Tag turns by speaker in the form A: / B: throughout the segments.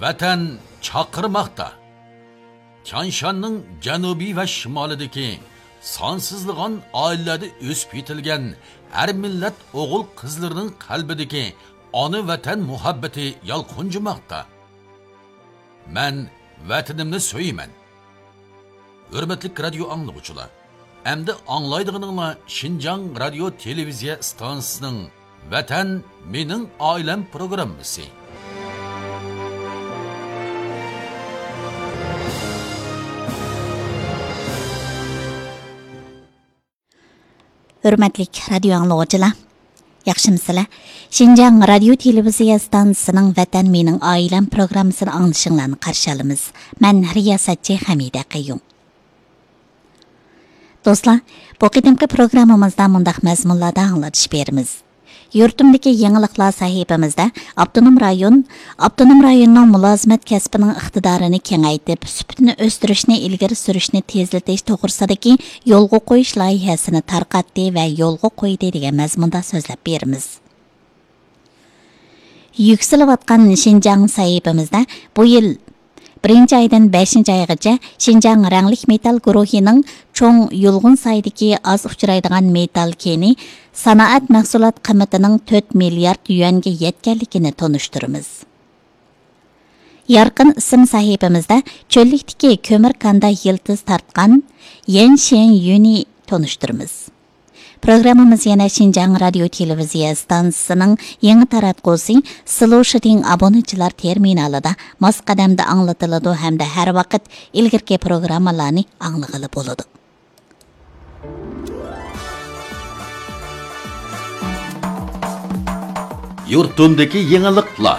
A: Vatan chaqirmoqda. Tianshanning janubiy va shimolidagi sonsizlig'an oilalarda o'sib yetilgan har millat o'g'il qizlarining qalbidagi ona vatan muhabbati yalqunjimoqda. Men vatanimni so'yman. Hurmatli radio anglovchilar, endi anglaydiganinglar Xinjiang radio televiziya stansiyasining Vatan mening oilam programmasi.
B: Hürmetlik radio anlıqçılar, yaxşımsızlar. Xinjiang radio televiziya stansiyasining Vatan mening oilam programmasini anglashinglarni qarshi olamiz. Men riyosatchi Hamida Qayyum. Do'stlar, bu qadimgi programmamizda mundaq mazmunlarda anglatish beramiz. Yurtimdagi yangiliklar sahifamizda Abdunum rayonining mulozimat kasbining iqtidorini kengaytib, sifatini o'stirishni ilgari surishni tezlatish to'g'risidagi yo'lga qo'yish loyihasini tarqatdi va yo'lga qo'ydi degan mazmunda so'zlab beramiz. Yuksalayotgan Xinjiang sahifamizda bu yil 1 aydan 5 aygacha Xinjiang ranglik metal guruhining cho'ng yulg'un saydagi az uchraydigan metal keni sanoat mahsulot qiymatining 4 milliard yuanga yetganligini tonishtiramiz. Yarqin ism sahifamizda cho'llikdagi ko'mir kanda yildiz tartgan Yenshen Yuni tonishtiramiz. Programmamiz yana Xinjiang radio televiziya stansiyasining yangi taratqusi Sloshiting obunachilar terminalida mos qadamda anglatiladi hamda har vaqt ilgirki programmalarni anglag'ili bo'ladi.
A: Yurtimdagi yangiliklar.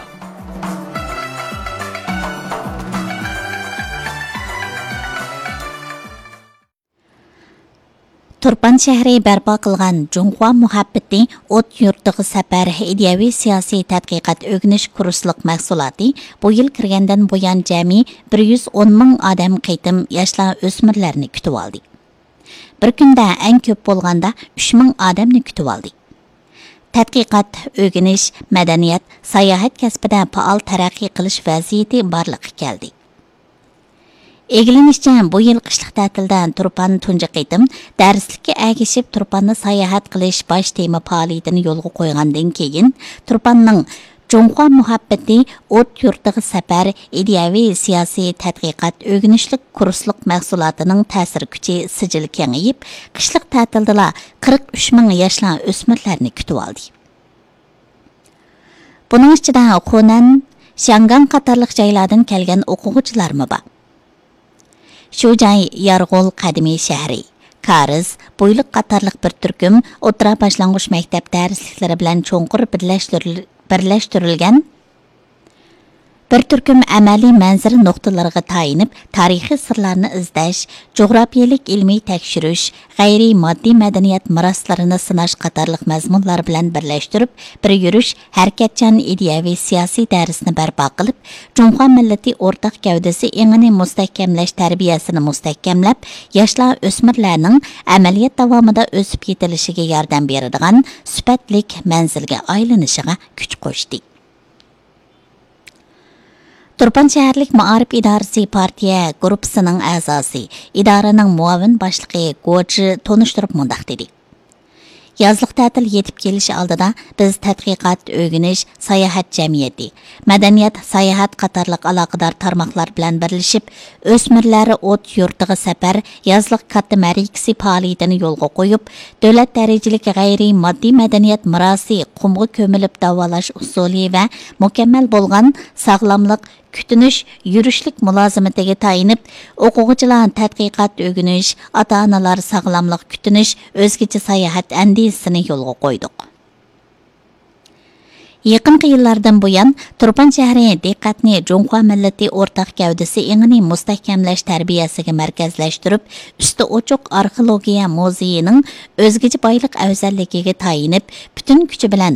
B: Turpan shahri barpo qilgan Junhua muhabbati o't yurtiga safar ideyaviy siyosiy tadqiqot o'rganish kurslik mahsuloti bu yil kirgandan buyon jami 110 ming odam qaytim yoshlar o'smirlarni kutib oldi. Bir kunda eng ko'p bo'lganda 3 ming odamni kutib oldi. Tadqiqot, o'rganish, madaniyat, sayohat kasbida faol taraqqiy qilish vaziyati borliqqa keldi. Egilinishcha bu yil qishliq ta'tildan Turpan tunji qitim darslikka agishib Turpanni sayohat qilish bosh tema faoliyatini yo'lga qo'ygandan keyin Turpanning Junhua muhabbati o't yurtiga safar ideyaviy siyosiy tadqiqot o'rganishlik kurslik mahsulotining ta'sir kuchi sijil kengayib, qishliq ta'tilda 43 ming yoshlar o'smirlarni kutib oldi. Buning ichida Xunan, Shangang qatorliq joylardan kelgan o'quvchilarmi bor. Shu joy Yarg'ol qadimiy shahri, Kariz, Bo'yliq qatorliq bir turkum o'rta boshlang'ich maktab darsliklari bilan cho'nqur birlashtirilgan bir turkum amaliy manzara nuqtalariga tayinib, tarixiy sirlarni izlash, jo'grafiyalik ilmiy tekshirish, g'ayriy moddiy madaniyat meroslarini sinash qatorliq mazmunlar bilan birlashtirib, bir yurish harakatchan ideyaviy siyosiy darsni barpo qilib, Junhua millati o'rtaq gavdasi engini mustahkamlash tarbiyasini mustahkamlab, yoshlar o'smirlarning amaliyot davomida o'sib yetilishiga yordam beradigan sifatlik manzilga aylanishiga kuch qo'shdi. Turpan shaharlik Ma'arif idorasi partiya guruhisining a'zosi, idoraning muavin boshlig'i Go'ji tonishtirib mundaq dedi. Yazliq ta'til yetib kelishi oldida biz tadqiqot, o'rganish, sayohat jamiyati, madaniyat, sayohat qatorliq aloqador tarmoqlar bilan birlashib, o'smirlari o't yurtiga safar yazliq katta marikasi faoliyatini yo'lga qo'yib, davlat darajalik g'ayriy moddiy madaniyat merosi qumga ko'milib davolash usuli va mukammal bo'lgan sog'lomlik kütünüş, yürüşlük mülazimetiga tayinib, o'quvchilar tadqiqot o'rganish, ota-onalar sog'lomlik kütünüş, o'zgacha sayohat andisini yo'lga qo'ydik. Yaqinqi yillardan buyon Turpan shahri diqqatni Junhua millati o'rtaq gavdasi engini mustahkamlash tarbiyasiga markazlashtirib, usti ochiq arxeologiya muzeyining o'zgacha boylik afzalligiga tayinib, butun kuchi bilan